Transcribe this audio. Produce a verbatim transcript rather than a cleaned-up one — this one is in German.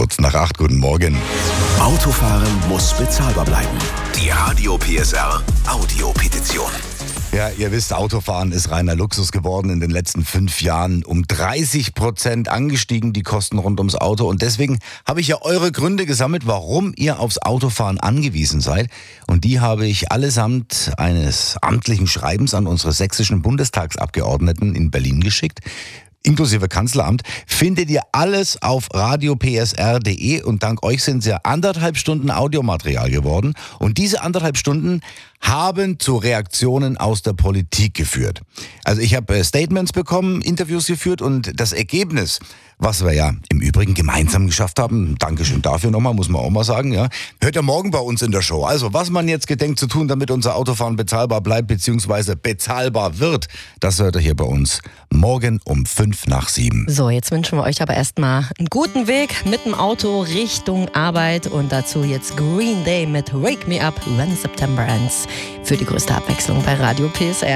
Kurz nach acht, guten Morgen. Autofahren muss bezahlbar bleiben. Die Radio P S R Audiopetition. Ja, ihr wisst, Autofahren ist reiner Luxus geworden in den letzten fünf Jahren. Um dreißig Prozent angestiegen die Kosten rund ums Auto. Und deswegen habe ich ja eure Gründe gesammelt, warum ihr aufs Autofahren angewiesen seid. Und die habe ich allesamt eines amtlichen Schreibens an unsere sächsischen Bundestagsabgeordneten in Berlin geschickt. Inklusive Kanzleramt, findet ihr alles auf radio p s r punkt d e und dank euch sind es ja anderthalb Stunden Audiomaterial geworden und diese anderthalb Stunden haben zu Reaktionen aus der Politik geführt. Also ich habe Statements bekommen, Interviews geführt und das Ergebnis, was wir ja im Übrigen gemeinsam geschafft haben, Dankeschön dafür nochmal, muss man auch mal sagen, ja, hört ihr morgen bei uns in der Show. Also was man jetzt gedenkt zu tun, damit unser Autofahren bezahlbar bleibt bzw. bezahlbar wird, das hört ihr hier bei uns morgen um fünf nach sieben. So, jetzt wünschen wir euch aber erstmal einen guten Weg mit dem Auto Richtung Arbeit und dazu jetzt Green Day mit Wake Me Up When September Ends für die größte Abwechslung bei Radio P S R.